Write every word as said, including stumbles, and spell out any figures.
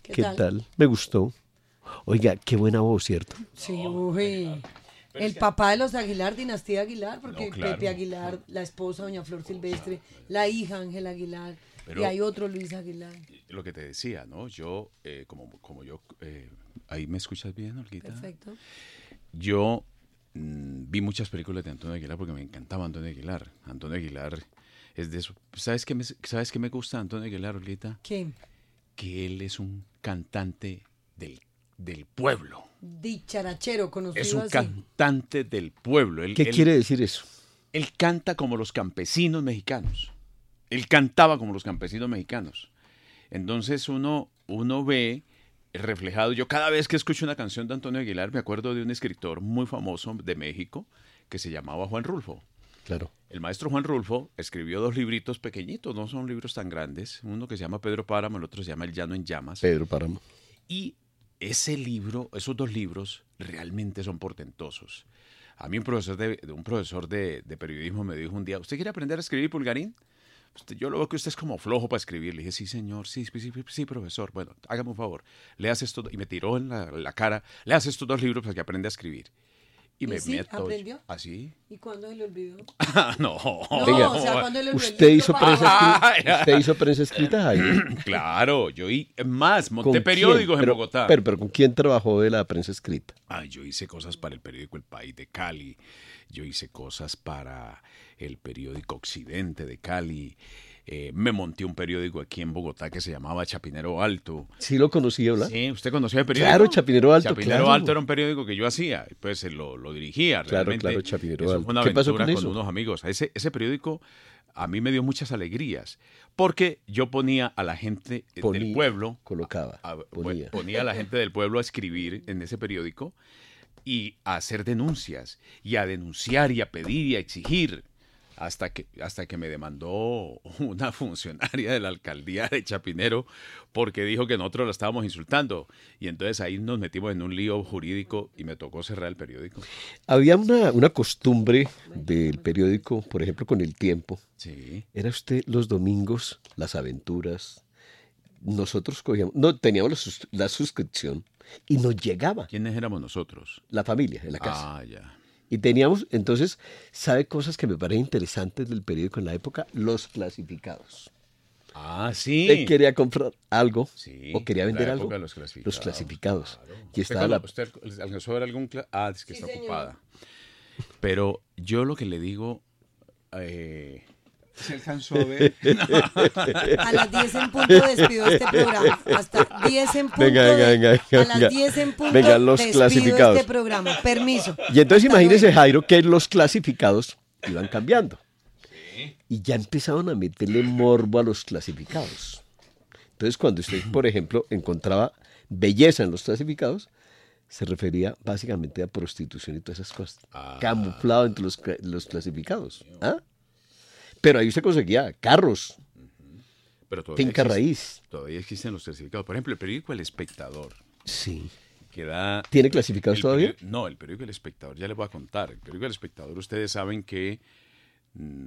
¿Qué, ¿Qué tal? tal? Me gustó. Oiga, qué buena voz, ¿cierto? Sí, uy. El papá de los Aguilar, dinastía Aguilar, porque No, claro. Pepe Aguilar, la esposa Doña Flor Silvestre, la hija Ángela Aguilar, Pero- y hay otro Luis Aguilar. Lo que te decía, ¿no? Yo, eh, como, como yo... eh, ¿ahí me escuchas bien, Olguita? Perfecto. Yo mm, vi muchas películas de Antonio Aguilar porque me encantaba Antonio Aguilar. Antonio Aguilar es de eso. ¿Sabes qué me, ¿sabes qué me gusta de Antonio Aguilar, Olguita? ¿Quién? Que él es un cantante del, del pueblo. Dicharachero, conocido Es un así. cantante del pueblo. Él, ¿Qué él- quiere decir eso? Él canta como los campesinos mexicanos. Él cantaba como los campesinos mexicanos. Entonces uno, uno ve reflejado. Yo cada vez que escucho una canción de Antonio Aguilar me acuerdo de un escritor muy famoso de México que se llamaba Juan Rulfo. Claro. El maestro Juan Rulfo escribió dos libritos pequeñitos, no son libros tan grandes. Uno que se llama Pedro Páramo, el otro se llama El Llano en Llamas. Pedro Páramo. Y ese libro, esos dos libros, realmente son portentosos. A mí un profesor de, un profesor de, de periodismo me dijo un día, ¿usted quiere aprender a escribir, Pulgarín? Usted, yo lo veo que usted es como flojo para escribir. Le dije, sí, señor, sí, sí, sí, sí, profesor. Bueno, hágame un favor, leas esto, y me tiró en la, la cara, leas estos dos libros para que aprenda a escribir. Y, ¿Y me sí? meto. ¿Aprendió? ¿Así? ¿Y cuándo se le olvidó? no. No, Venga, o sea, cuando le olvidó el ¿Usted libro hizo para- prensa escrita? ¿Usted hizo prensa escrita, Jaime? Claro, yo y más, monté ¿Con periódicos quién? en Pero- Bogotá. Pero, pero ¿con quién trabajó de la prensa escrita? Ah, yo hice cosas para el periódico El País de Cali, yo hice cosas para el periódico Occidente de Cali, eh, me monté un periódico aquí en Bogotá que se llamaba Chapinero Alto. Sí lo conocía, ¿verdad? Sí, ¿usted conocía el periódico? Claro, Chapinero Alto, Chapinero claro. Alto era un periódico que yo hacía, pues eh, lo, lo dirigía Claro, realmente. claro, Chapinero Eso Alto. fue una ¿Qué pasó aventura con con, eso? unos amigos. Ese, ese periódico a mí me dio muchas alegrías, porque yo ponía a la gente eh, Ponía, del pueblo colocaba, a- ponía. ponía a la gente del pueblo a escribir en ese periódico y a hacer denuncias, y a denunciar y a pedir y a exigir, hasta que, hasta que me demandó una funcionaria de la alcaldía de Chapinero porque dijo que nosotros la estábamos insultando. Y entonces ahí nos metimos en un lío jurídico y me tocó cerrar el periódico. Había una, una costumbre del periódico, por ejemplo, con El Tiempo. Sí. Era usted los domingos, las aventuras. Nosotros cogíamos, no teníamos la, sus- la suscripción y nos llegaba ¿Quiénes éramos nosotros? la familia en la casa. Ah, ya. Y teníamos, entonces, ¿sabe cosas que me parecen interesantes del periódico en la época? Los clasificados. Ah, sí. Usted quería comprar algo Sí, o quería la vender época algo. de los clasificados, Los clasificados. claro. Y ¿Usted, estaba cuando- la... usted alcanzó a ver algún... cla- Ah, es que Sí, está señor. ocupada. Pero yo lo que le digo... Eh, ¿se alcanzó a ver? A las diez en punto despido este programa. Hasta diez en punto. Venga, venga, de- venga, A venga. las diez en punto Venga, los despido clasificados. este programa. Permiso. Y entonces Hasta imagínese, luego. Jairo, que los clasificados iban cambiando. Y ya empezaron a meterle morbo a los clasificados. Entonces, cuando usted, por ejemplo, encontraba belleza en los clasificados, se refería básicamente a prostitución y todas esas cosas. Ah. Camuflado entre los, cla- los clasificados. ¿Ah? Pero ahí usted conseguía carros, Pero todavía finca existe- raíz. Todavía existen los clasificados. Por ejemplo, el periódico El Espectador, Sí. que da... ¿Tiene clasificados el todavía? periódico- No, el periódico El Espectador, ya les voy a contar. El periódico El Espectador, ustedes saben que mm,